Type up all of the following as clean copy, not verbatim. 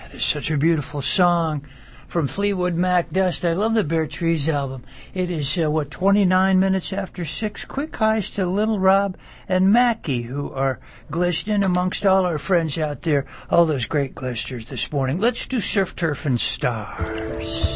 That is such a beautiful song from Fleetwood Mac, Dust. I love the Bare Trees album. It is, 29 minutes after 6. Quick highs to Little Rob and Mackie, who are glistening amongst all our friends out there. All those great glisters this morning. Let's do Surf, Turf, and Stars.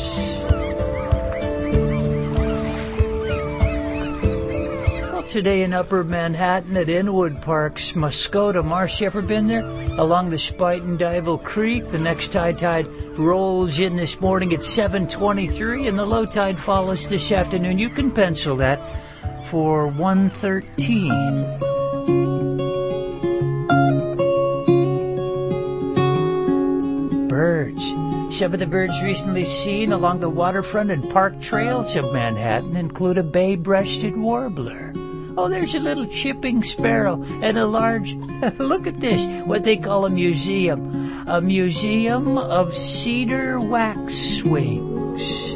Today in Upper Manhattan at Inwood Park's Muskota Marsh. You ever been there? Along the Spite and Dival Creek. The next high tide rolls in this morning at 7:23, and the low tide follows this afternoon. You can pencil that for 1:13. Birds. Some of the birds recently seen along the waterfront and park trails of Manhattan include a bay-breasted warbler. Oh, there's a little chipping sparrow and a large, look at this, what they call a museum. A museum of cedar waxwings.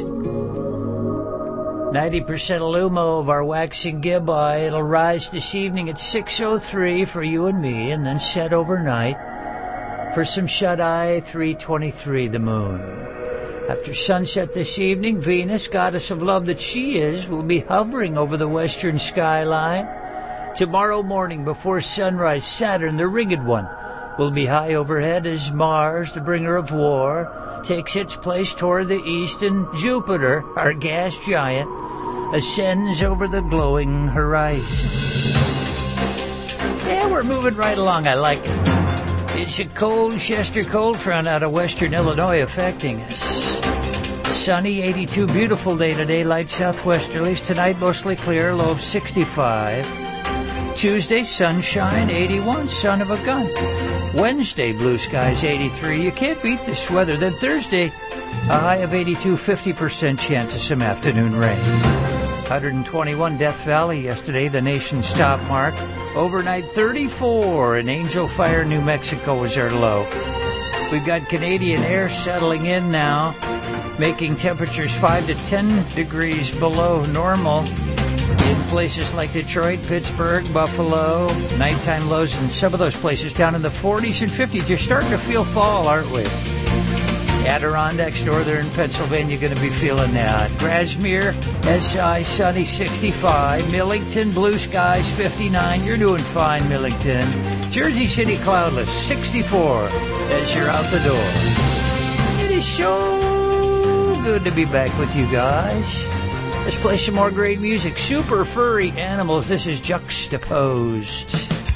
90% Lumo of our waxing gibbeye. It'll rise this evening at 6:03 for you and me, and then set overnight for some shut-eye, 3:23, the moon. After sunset this evening, Venus, goddess of love that she is, will be hovering over the western skyline. Tomorrow morning, before sunrise, Saturn, the ringed one, will be high overhead as Mars, the bringer of war, takes its place toward the east, and Jupiter, our gas giant, ascends over the glowing horizon. Yeah, we're moving right along. I like it. It's a cold Chester cold front out of western Illinois affecting us. Sunny, 82, beautiful day today, light southwesterlies. Tonight, mostly clear, low of 65. Tuesday, sunshine, 81, son of a gun. Wednesday, blue skies, 83. You can't beat this weather. Then Thursday, a high of 82, 50% chance of some afternoon rain. 121 Death Valley yesterday, the nation's top mark. Overnight, 34 in Angel Fire, New Mexico was our low. We've got Canadian air settling in now, making temperatures 5 to 10 degrees below normal in places like Detroit, Pittsburgh, Buffalo. Nighttime lows in some of those places down in the 40s and 50s. You're starting to feel fall, aren't we? Adirondacks, northern Pennsylvania, going to be feeling that. Grasmere, SI, sunny, 65. Millington, blue skies, 59. You're doing fine, Millington. Jersey City, cloudless, 64 as you're out the door. It is so good to be back with you guys. Let's play some more great music. Super Furry Animals. This is Juxtaposed.